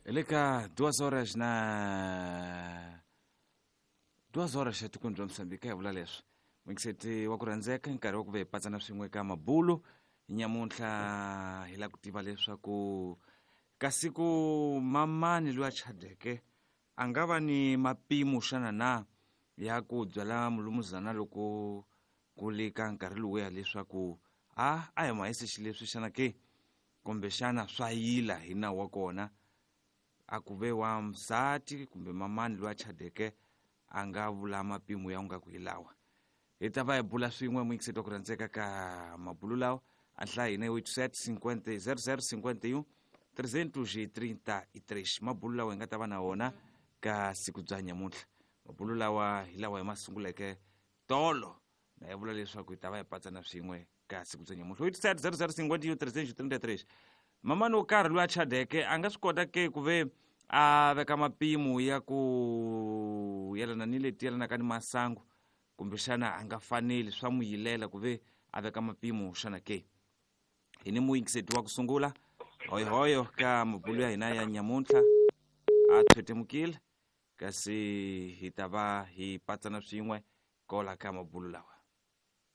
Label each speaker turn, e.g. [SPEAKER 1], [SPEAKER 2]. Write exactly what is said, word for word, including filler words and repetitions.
[SPEAKER 1] Eleka duas horas na duas horas etukundwa Msambika vula leswi mwingiseti wa ku rhandzeka nkarhi wa ku vepatsana swin'we ka mabulo nyamuntlha hi la ku tiva leswaku ka siku mamani loyi a chadeke a nga va ni mapimo xana na ya ku byala mulumuzana loko ku le ka nkarhi lowuya leswaku a a hi mahisi xi leswi xana ke kumbe xana swa yila hi nawu wa kona a ku ve wa msati kumbe mamani loyi a chadeke a nga vula mapimo ya nga ku hilawa hi ta va hi bula swin'we mwingiseti wa ku rhandzeka ka mabulo lawa a hlaya hina eight seven cinquenta zero zero cinquenta e um trezentos e trinta e três mabulo lawa hi nga ta va na wona ka siku bya nyamuntlha mabulo lawa hi lawa hi masunguleke tolo na hi vula leswaku hi ta va hi patsana swin'we ka siku bya nyamuntlha eight seven zero zero cinquenta e um trezentos e trinta e três mamani wo karhi loyi a chadeke a nga swi kota ke ku ve a veka mapimo ya ku yelana ni leti yelanaka ni masangu kumbe xana a nga faneli swa mu yilela ku ve a veka mapimo xana ke hi ni muyingiseti wa ku sungula hoyohoyo ka mabulo ya hina ya nyamuntlha a thwetemukile kasi hi ta va hi patsana swin'we kola ka mabulo lawa